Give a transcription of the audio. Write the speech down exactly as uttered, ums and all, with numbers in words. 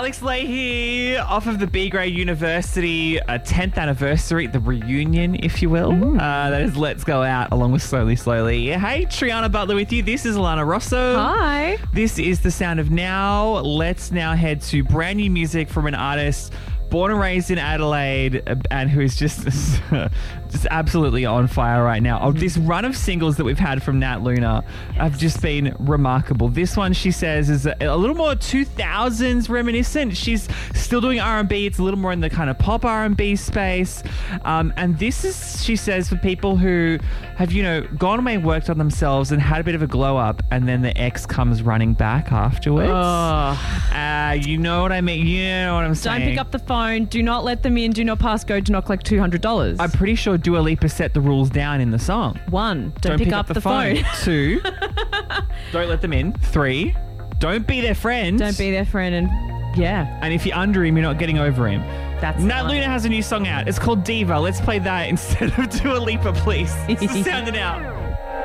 Alex Leahy off of the B Grade University uh, tenth anniversary, the reunion, if you will. Uh, that is Let's Go Out along with Slowly Slowly. Hey, Triana Butler with you. This is Alana Rosso. Hi. This is The Sound of Now. Let's now head to brand new music from an artist born and raised in Adelaide and who is just just absolutely on fire right now. Oh, this run of singles that we've had from Nat Luna have just been remarkable. This one, she says, is a, a little more two thousands reminiscent. She's still doing R and B. It's a little more in the kind of pop R and B space. Um, and this is, she says, for people who have, you know, gone away, worked on themselves and had a bit of a glow up, and then the ex comes running back afterwards. Oh. Uh, you know what I mean? You know what I'm saying? Don't pick up the phone. Do not let them in. Do not pass go. Do not collect two hundred dollars. I'm pretty sure Dua Lipa set the rules down in the song. One, don't, pick, up, the phone. Two, don't let them in. Three, don't be their friend. Don't be their friend. And yeah. And if you're under him, you're not getting over him. That's Nat fine. Luna has a new song out. It's called Diva. Let's play that instead of Dua Lipa, please. It's the Sound of Now.